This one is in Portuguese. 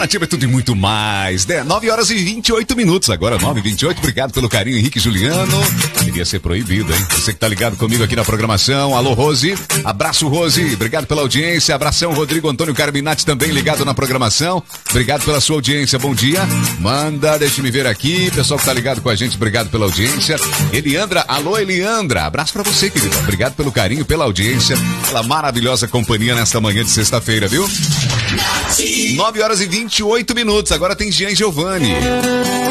Nativa é tudo e muito mais. 9 horas e 28 minutos. Agora 9h28. Obrigado pelo carinho, Henrique Juliano. Queria ser proibido, hein? Você que tá ligado comigo aqui na programação. Alô, Rose. Abraço, Rose. Obrigado pela audiência. Abração, Rodrigo Antônio Carminati, também ligado na programação. Obrigado pela sua audiência. Bom dia. Manda, deixa-me ver aqui. Pessoal que tá ligado com a gente, obrigado pela audiência. Eliandra. Alô, Eliandra. Abraço pra você, querida. Obrigado pelo carinho, pela audiência, pela maravilhosa companhia nesta manhã de sexta-feira, viu? 9 horas e 28 minutos. Agora tem Jean Giovanni.